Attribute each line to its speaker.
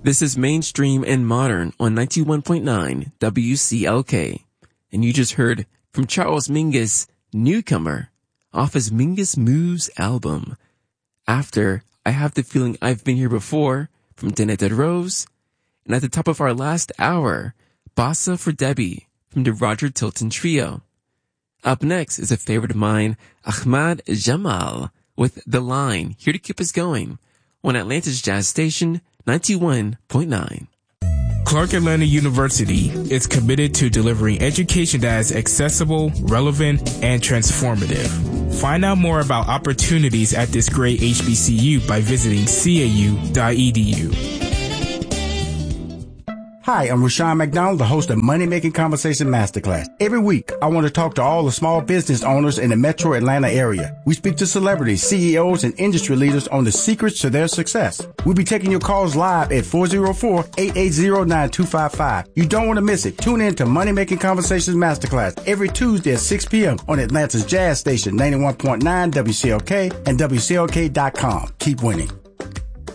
Speaker 1: This is Mainstream and Modern on 91.9 WCLK. And you just heard from Charles Mingus, Newcomer, off his Mingus Moves album. After I Have the Feeling I've Been Here Before from Denette Rose. And at the top of our last hour, Bossa for Debbie from the Roger Tilton Trio. Up next is a favorite of mine, Ahmad Jamal, with The Line, here to keep us going on Atlanta's Jazz Station 91.9.
Speaker 2: Clark Atlanta University is committed to delivering education that is accessible, relevant, and transformative. Find out more about opportunities at this great HBCU by visiting cau.edu.
Speaker 3: Hi, I'm Rushion McDonald, the host of Money Making Conversation Masterclass. Every week, I want to talk to all the small business owners in the metro Atlanta area. We speak to celebrities, CEOs, and industry leaders on the secrets to their success. We'll be taking your calls live at 404-880-9255. You don't want to miss it. Tune in to Money Making Conversations Masterclass every Tuesday at 6 p.m. on Atlanta's Jazz Station 91.9 WCLK and WCLK.com. Keep winning.